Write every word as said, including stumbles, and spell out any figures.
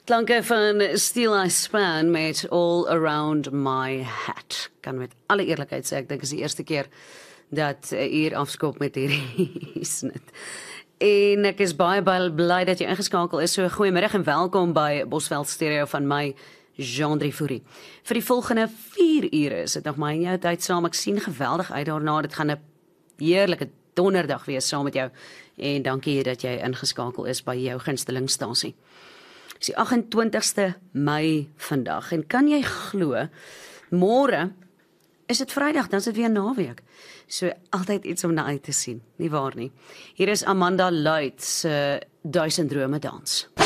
Klanke van Steel Eye Span met All Around My Hat. Kan met alle eerlikheid sê, ek dink is die eerste keer dat uh, hier afskop met hierdie snit. En ek is baie, baie bly dat jy ingeskakel is. So goeiemiddag en welkom by Bosveld Stereo van my Jean Driefoerie. Vir die volgende vier ure is dit nog my en jou tyd saam. Ek sien geweldig uit daarna. Dit gaan 'n heerlike donderdag wees saam met jou. En dankie dat jy ingeskakel is by jou gunstelingstasie. Dit is die agt en twintigste Mei vandag. En kan jy glo, môre is dit Vrydag, dan is dit weer naweek. So altyd iets om na uit te sien, nie waar nie. Hier is Amanda Luit se Duisend Drome Dans.